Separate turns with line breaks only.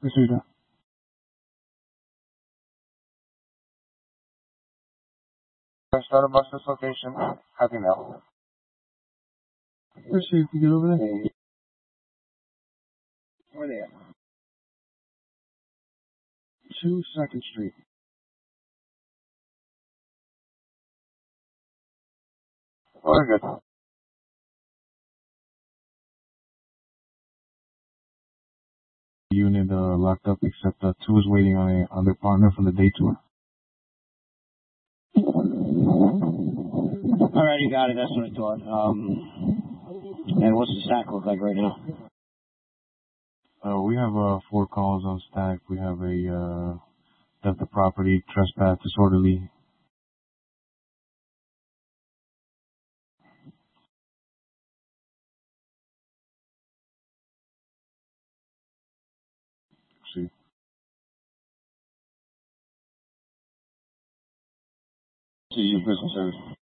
Received that. Start a bus this location. Happy mail. Received. You get over there? Where they at? 2 Second Street. Oh, they're good. Unit locked up, except 2 is waiting on their partner for the day tour.
Alright, you got it. That's what I thought. And what's the stack look like right now?
We have 4 calls on stack. We have a theft of property, trespass, disorderly. See.
This is your business service.